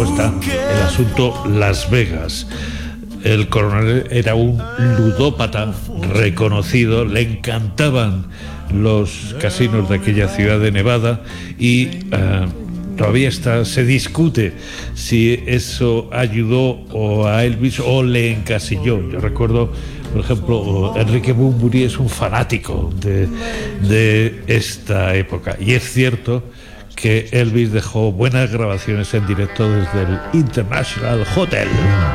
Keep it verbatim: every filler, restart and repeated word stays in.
cómo está el asunto Las Vegas. El coronel era un ludópata reconocido, le encantaban los casinos de aquella ciudad de Nevada y uh, todavía está, se discute si eso ayudó o a Elvis o le encasilló. Yo recuerdo, por ejemplo, Enrique Bunbury es un fanático de, de esta época, y es cierto que Elvis dejó buenas grabaciones en directo desde el International Hotel.